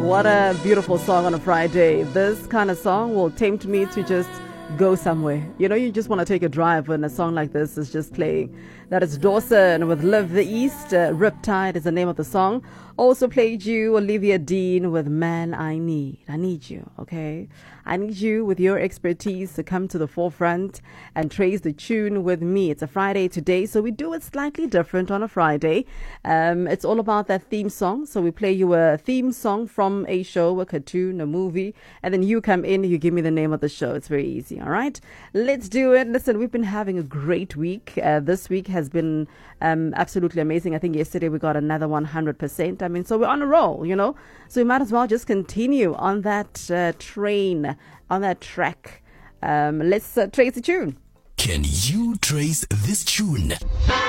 What a beautiful song on a Friday. This kind of song will tempt me to just go somewhere. You know, you just want to take a drive when a song like this is just playing. That is Dawson with Live the East. Riptide is the name of the song. Also played you Olivia Dean with Man I Need. I need you, okay? I need you with your expertise to come to the forefront and trace the tune with me. It's a Friday today, so we do it slightly different on a Friday. It's all about that theme song. So we play you a theme song from a show, a cartoon, a movie, and then you come in, you give me the name of the show. It's very easy, all right? Let's do it. Listen, we've been having a great week. This week has been absolutely amazing. I think yesterday we got another 100%. I mean, so we're on a roll, you know? So we might as well just continue on that train, on that track. Let's trace the tune. Can you trace this tune?